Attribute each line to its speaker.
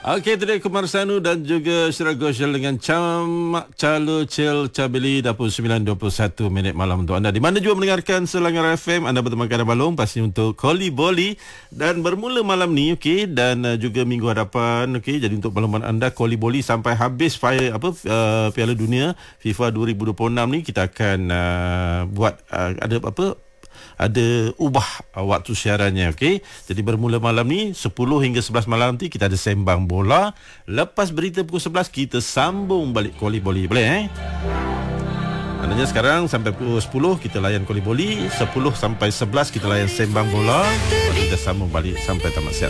Speaker 1: Okey, itu dia Kumar Sanu dan juga Syirah Goshal dengan Camak Calo Cil Cabili Dapur 9:21 malam untuk anda. Di mana juga mendengarkan Selangor FM, anda bertemu Kadar Balong pasti untuk Koli Boli dan bermula malam ni, okey, dan juga minggu hadapan, okey. Jadi untuk makluman anda, Koli Boli sampai habis Piala Dunia FIFA 2026 ni kita akan buat ada ubah waktu siarannya, okey. Jadi bermula malam ni 10 hingga 11 malam nanti kita ada sembang bola. Lepas berita pukul 11 kita sambung balik Koli Boli, boleh Maknanya sekarang sampai pukul 10 kita layan Koli Boli, 10 sampai 11 kita layan sembang bola. Lepas kita sambung balik sampai tamat siaran.